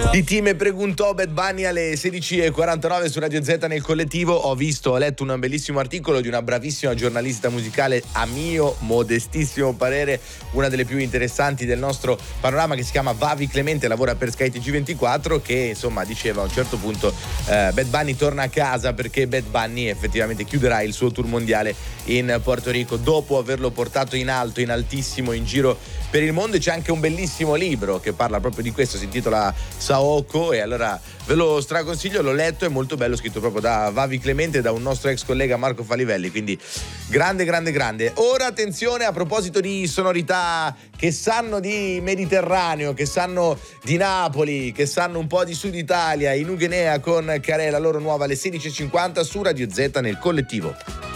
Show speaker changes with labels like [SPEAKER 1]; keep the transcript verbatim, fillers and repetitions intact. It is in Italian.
[SPEAKER 1] Di Time preguntò Bad Bunny alle sedici e quarantanove su Radio Z nel collettivo. Ho visto, ho letto un bellissimo articolo di una bravissima giornalista musicale, a mio modestissimo parere una delle più interessanti del nostro panorama, che si chiama Vavi Clemente, lavora per Sky T G ventiquattro, che insomma diceva a un certo punto eh, Bad Bunny torna a casa perché Bad Bunny effettivamente chiuderà il suo tour mondiale in Porto Rico dopo averlo portato in alto, in altissimo, in giro per il mondo. E c'è anche un bellissimo libro che parla proprio di questo, si intitola Saoko, e allora ve lo straconsiglio, l'ho letto, è molto bello, scritto proprio da Vavi Clemente, da un nostro ex collega Marco Falivelli, quindi grande grande grande. Ora attenzione, a proposito di sonorità che sanno di Mediterraneo, che sanno di Napoli, che sanno un po' di Sud Italia, in Uguinea con Carè, la loro nuova alle sedici e cinquanta su Radio Z nel collettivo.